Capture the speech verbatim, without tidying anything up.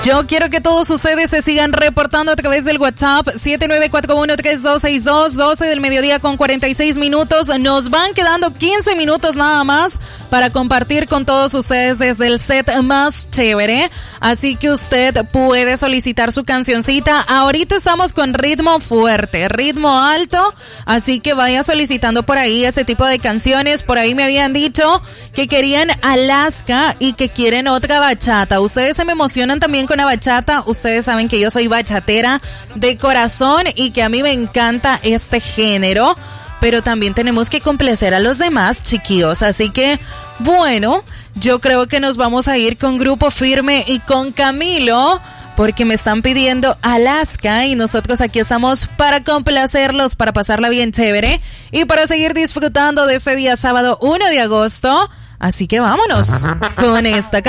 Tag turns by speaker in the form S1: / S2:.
S1: Yo quiero que todos ustedes se sigan reportando a través del WhatsApp siete nueve cuatro uno, tres dos seis dos, doce del mediodía con cuarenta y seis minutos. Nos van quedando quince minutos nada más para compartir con todos ustedes desde el set más chévere. Así que usted puede solicitar su cancioncita. Ahorita estamos con ritmo fuerte, ritmo alto. Así que vaya solicitando por ahí ese tipo de canciones. Por ahí me habían dicho que querían Alaska y que quieren otra bachata. Ustedes se me emocionan también con la bachata. Ustedes saben que yo soy bachatera de corazón y que a mí me encanta este género, pero también tenemos que complacer a los demás, chiquillos. Así que, bueno, yo creo que nos vamos a ir con Grupo Firme y con Camilo, porque me están pidiendo Alaska y nosotros aquí estamos para complacerlos, para pasarla bien chévere y para seguir disfrutando de este día sábado uno de agosto. Así que vámonos con esta canción.